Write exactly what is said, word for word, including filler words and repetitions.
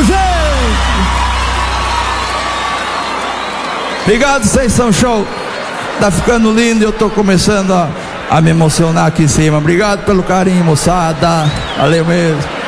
gente! Obrigado, vocês são show. Tá ficando lindo, eu tô começando a, a me emocionar aqui em cima. Obrigado pelo carinho, moçada. Valeu mesmo.